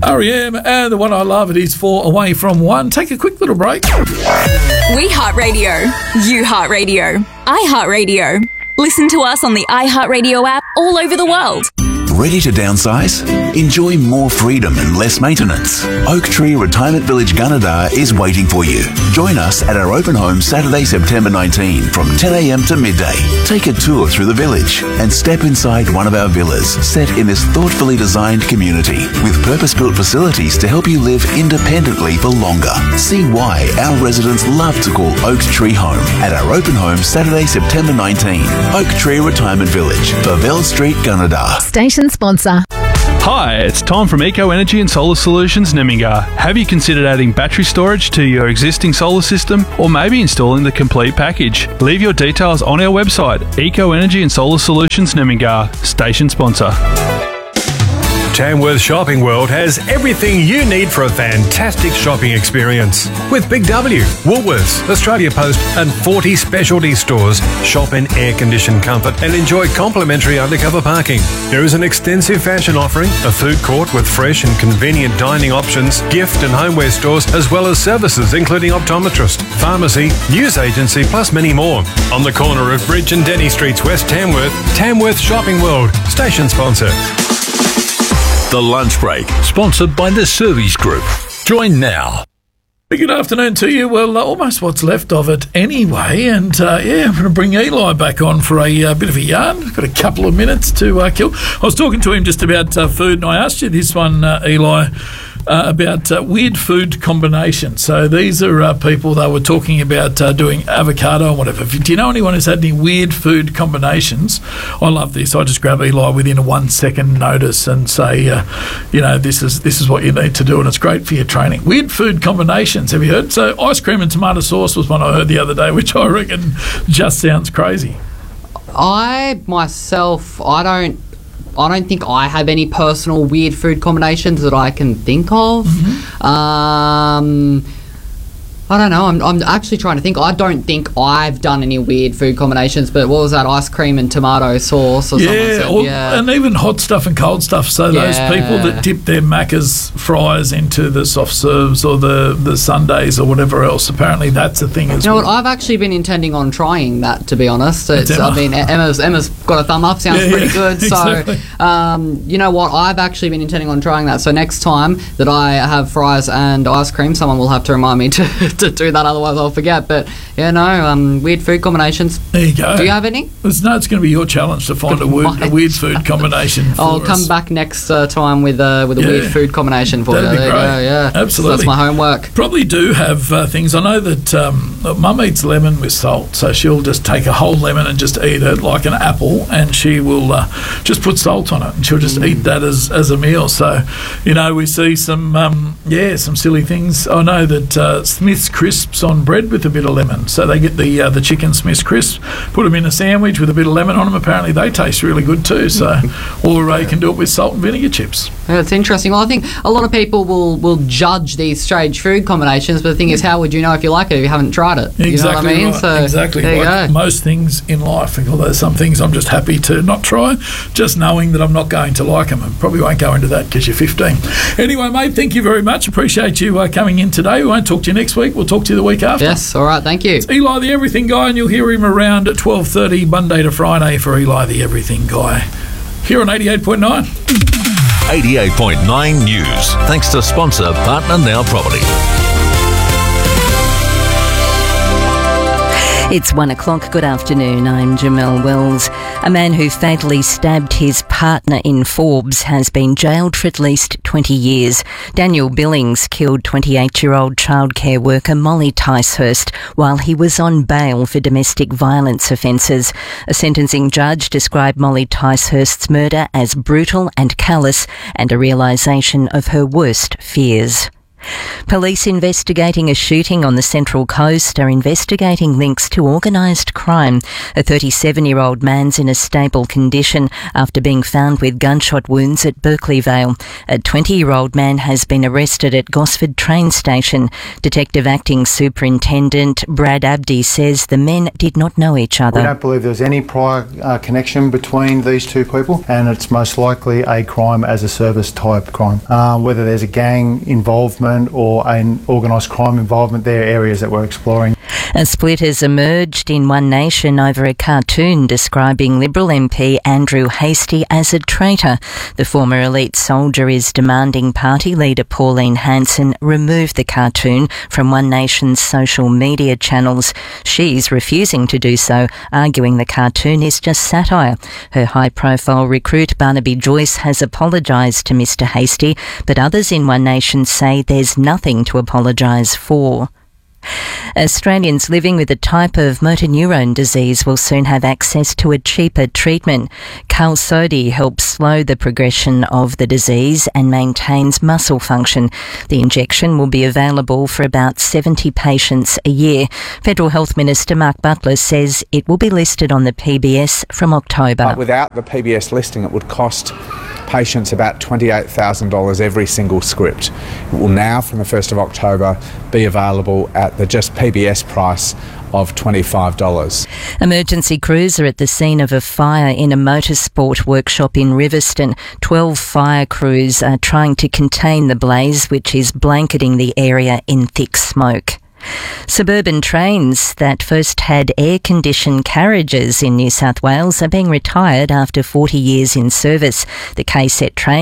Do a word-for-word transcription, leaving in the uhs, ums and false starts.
R E M and the one I love, it is four away from one. Take a quick little break. We Heart Radio. You Heart Radio. I Heart Radio. Listen to us on the iHeartRadio app all over the world. Ready to downsize? Enjoy more freedom and less maintenance. Oak Tree Retirement Village Gunnedah is waiting for you. Join us at our open home Saturday, September nineteenth from ten a.m. to midday. Take a tour through the village and step inside one of our villas set in this thoughtfully designed community with purpose-built facilities to help you live independently for longer. See why our residents love to call Oak Tree home at our open home Saturday, September nineteenth. Oak Tree Retirement Village, Favell Street, Gunnedah. Station sponsor. Hi, it's Tom from Eco Energy and Solar Solutions Nemmingar. Have you considered adding battery storage to your existing solar system or maybe installing the complete package? Leave your details on our website, Eco Energy and Solar Solutions Nemmingar, station sponsor. Tamworth Shopping World has everything you need for a fantastic shopping experience. With Big W, Woolworths, Australia Post and forty specialty stores, shop in air-conditioned comfort and enjoy complimentary undercover parking. There is an extensive fashion offering, a food court with fresh and convenient dining options, gift and homeware stores, as well as services including optometrist, pharmacy, news agency, plus many more. On the corner of Bridge and Denny Streets, West Tamworth, Tamworth Shopping World, station sponsor. The Lunch Break, sponsored by the Service Group. Join now. Good afternoon to you. Well, uh, almost what's left of it anyway. And, uh, yeah, I'm going to bring Eli back on for a uh, bit of a yarn. I've got a couple of minutes to uh, kill. I was talking to him just about uh, food, and I asked you this one, uh, Eli, uh, about uh, weird food combinations. So these are uh, people that were talking about uh, doing avocado or whatever. Do you know anyone who's had any weird food combinations? I love this. I just grab Eli within a one-second notice and say, uh, you know, this is this is what you need to do, and it's great for your training. Weird food combinations. Have you heard? So ice cream and tomato sauce was one I heard the other day, which I reckon just sounds crazy. I myself, I don't, I don't think I have any personal weird food combinations that I can think of. Mm-hmm. Um, I don't know. I'm, I'm actually trying to think. I don't think I've done any weird food combinations, but what was that, ice cream and tomato sauce or yeah, something? Said, or, yeah, and even hot stuff and cold stuff. So yeah. those people that dip their Macca's fries into the soft serves or the, the sundaes or whatever else, apparently that's a thing as you know well. what? I've actually been intending on trying that, to be honest. It's, Emma. I mean, Emma's Emma's got a thumb up. Sounds yeah, pretty yeah, good. exactly. So, um, you know what? I've actually been intending on trying that. So next time that I have fries and ice cream, someone will have to remind me to, to do that. Otherwise, I'll forget. But yeah, no, um, weird food combinations. There you go. Do you have any? It's, no, it's going to be your challenge to find a weird, a weird food combination. For I'll us. come back next uh, time with uh, with a yeah. weird food combination for That'd you. be There great. you go, yeah, Absolutely. So that's my homework. Probably do have uh, things. I know that um, Mum eats lemon with salt, so she'll just take a whole lemon and just eat it like an apple, and she will uh, just put salt on it, and she'll just mm. eat that as, as a meal. So, you know, we see some um, yeah some silly things. I know that uh, Smith's crisps on bread with a bit of lemon. So they get the uh, the chicken Smith's crisps, put them in a sandwich with a bit of lemon on them. Apparently they taste really good too. So, or uh, you can do it with salt and vinegar chips. Yeah, it's interesting. Well, I think a lot of people will, will judge these strange food combinations, but the thing is, how would you know if you like it if you haven't tried it? You Exactly know what I mean? right. So exactly. there you like go. Most things in life, although some things I'm just happy to not try, just knowing that I'm not going to like them. And probably won't go into that because you're fifteen. Anyway, mate, thank you very much. Appreciate you uh, coming in today. We won't talk to you next week. We'll talk to you the week after. Yes, all right, thank you. It's Eli the Everything Guy, and you'll hear him around at twelve thirty Monday to Friday for Eli the Everything Guy here on eighty-eight point nine. eighty-eight point nine News. Thanks to sponsor Partner Now Property. It's one o'clock. Good afternoon. I'm Jamelle Wells. A man who fatally stabbed his partner in Forbes has been jailed for at least twenty years. Daniel Billings killed twenty-eight-year-old childcare worker Molly Ticehurst while he was on bail for domestic violence offences. A sentencing judge described Molly Ticehurst's murder as brutal and callous and a realisation of her worst fears. Police investigating a shooting on the Central Coast are investigating links to organised crime. A thirty-seven-year-old man's in a stable condition after being found with gunshot wounds at Berkeley Vale. A twenty-year-old man has been arrested at Gosford train station. Detective Acting Superintendent Brad Abdi says the men did not know each other. We don't believe there's any prior uh, connection between these two people, and it's most likely a crime as a service type crime. Uh, whether there's a gang involvement or an organised crime involvement, there are areas that we're exploring. A split has emerged in One Nation over a cartoon describing Liberal M P Andrew Hastie as a traitor. The former elite soldier is demanding party leader Pauline Hanson remove the cartoon from One Nation's social media channels. She's refusing to do so, arguing the cartoon is just satire. Her high-profile recruit Barnaby Joyce has apologised to Mr Hastie, but others in One Nation say there's nothing to apologise for. Australians living with a type of motor neurone disease will soon have access to a cheaper treatment. Qalsody helps slow the progression of the disease and maintains muscle function. The injection will be available for about seventy patients a year. Federal Health Minister Mark Butler says it will be listed on the P B S from October. But without the P B S listing, it would cost patients about twenty-eight thousand dollars every single script. It will now, from the first of October, be available at the just P B S price of twenty-five dollars. Emergency crews are at the scene of a fire in a motorsport workshop in Riverstone. Twelve fire crews are trying to contain the blaze, which is blanketing the area in thick smoke. Suburban trains that first had air-conditioned carriages in New South Wales are being retired after forty years in service. The K-set train